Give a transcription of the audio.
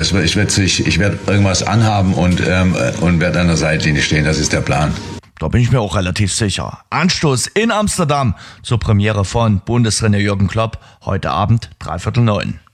ich werde irgendwas anhaben und werde an der Seitlinie stehen. Das ist der Plan. Da bin ich mir auch relativ sicher. Anstoß in Amsterdam zur Premiere von Bundestrainer Jürgen Klopp heute Abend 8:45.